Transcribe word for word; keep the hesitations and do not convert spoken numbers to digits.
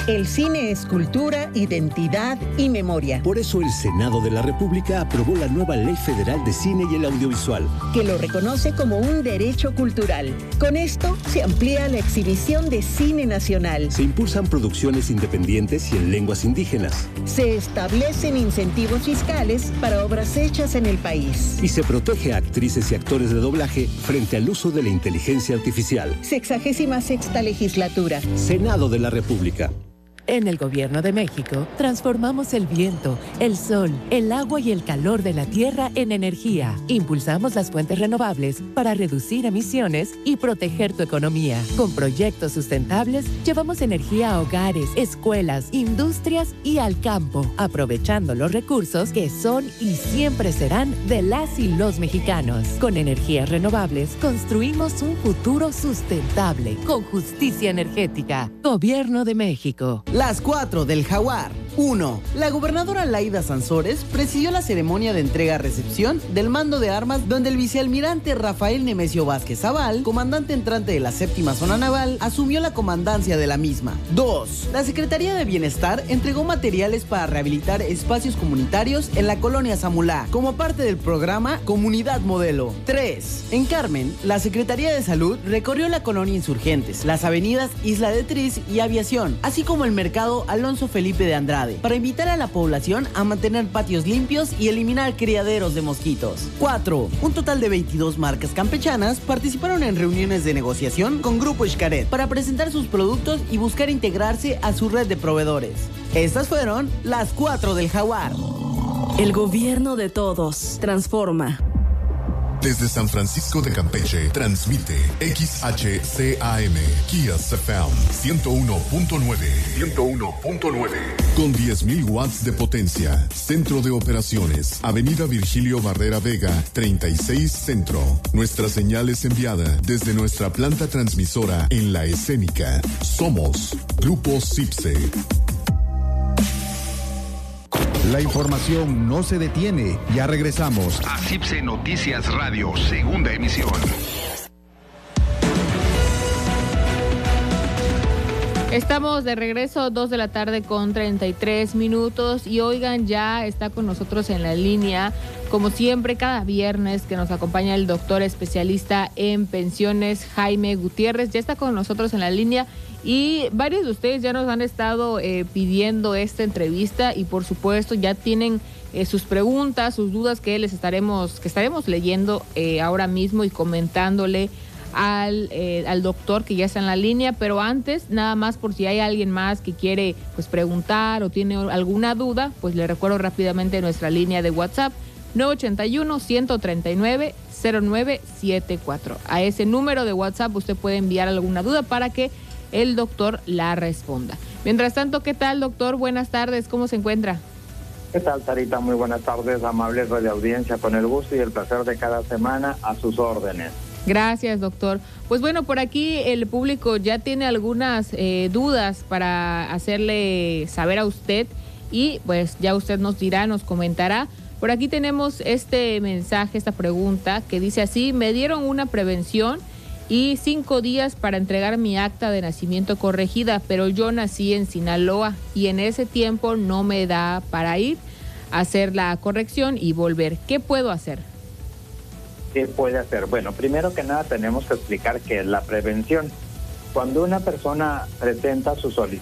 El cine es cultura, identidad y memoria. Por eso el Senado de la República aprobó la nueva Ley Federal de Cine y el Audiovisual, que lo reconoce como un derecho cultural. Con esto se amplía la exhibición de cine nacional. Se impulsan producciones independientes y en lenguas indígenas. Se establecen incentivos fiscales para obras hechas en el país. Y se protege a actrices y actores de doblaje frente al uso de la inteligencia artificial. Sexagésima sexta legislatura. Senado de la República. En el Gobierno de México, transformamos el viento, el sol, el agua y el calor de la tierra en energía. Impulsamos las fuentes renovables para reducir emisiones y proteger tu economía. Con proyectos sustentables, llevamos energía a hogares, escuelas, industrias y al campo, aprovechando los recursos que son y siempre serán de las y los mexicanos. Con energías renovables, construimos un futuro sustentable, con justicia energética. Gobierno de México. Las cuatro del Jaguar. uno. La gobernadora Laida Sansores presidió la ceremonia de entrega-recepción del mando de armas donde el vicealmirante Rafael Nemesio Vázquez Zaval, comandante entrante de la séptima zona naval, asumió la comandancia de la misma. dos. La Secretaría de Bienestar entregó materiales para rehabilitar espacios comunitarios en la colonia Zamulá, como parte del programa Comunidad Modelo. tres. En Carmen, la Secretaría de Salud recorrió la colonia Insurgentes, las avenidas Isla de Tris y Aviación, así como el mercado Alonso Felipe de Andrade, para invitar a la población a mantener patios limpios y eliminar criaderos de mosquitos. cuatro. Un total de veintidós marcas campechanas participaron en reuniones de negociación con Grupo Xcaret para presentar sus productos y buscar integrarse a su red de proveedores. Estas fueron las cuatro del Jaguar. El gobierno de todos transforma. Desde San Francisco de Campeche, transmite X H C A M, Kias F M, ciento uno punto nueve. ciento uno punto nueve. Con diez mil watts de potencia. Centro de operaciones. Avenida Virgilio Barrera Vega, treinta y seis Centro. Nuestra señal es enviada desde nuestra planta transmisora en La Escénica. Somos Grupo CIPSE. La información no se detiene. Ya regresamos a CIPSE Noticias Radio, segunda emisión. Estamos de regreso, dos de la tarde con treinta y tres minutos. Y oigan, ya está con nosotros en la línea, como siempre, cada viernes que nos acompaña el doctor especialista en pensiones, Jaime Gutiérrez. Ya está con nosotros en la línea. Y varios de ustedes ya nos han estado eh, pidiendo esta entrevista y por supuesto ya tienen eh, sus preguntas, sus dudas que les estaremos, que estaremos leyendo eh, ahora mismo y comentándole al, eh, al doctor que ya está en la línea. Pero antes, nada más por si hay alguien más que quiere pues preguntar o tiene alguna duda, pues le recuerdo rápidamente nuestra línea de WhatsApp nueve ocho uno, uno tres nueve, cero nueve siete cuatro. A ese número de WhatsApp usted puede enviar alguna duda para que el doctor la responda. Mientras tanto, ¿qué tal, doctor? Buenas tardes, ¿cómo se encuentra? ¿Qué tal, Sarita? Muy buenas tardes, amable radioaudiencia, con el gusto y el placer de cada semana a sus órdenes. Gracias, doctor. Pues bueno, por aquí el público ya tiene algunas eh, dudas para hacerle saber a usted y pues ya usted nos dirá, nos comentará. Por aquí tenemos este mensaje, esta pregunta que dice así: me dieron una prevención y cinco días para entregar mi acta de nacimiento corregida, pero yo nací en Sinaloa y en ese tiempo no me da para ir a hacer la corrección y volver. ¿Qué puedo hacer? ¿Qué puede hacer? Bueno, primero que nada tenemos que explicar qué es la prevención. Cuando una persona presenta su solicitud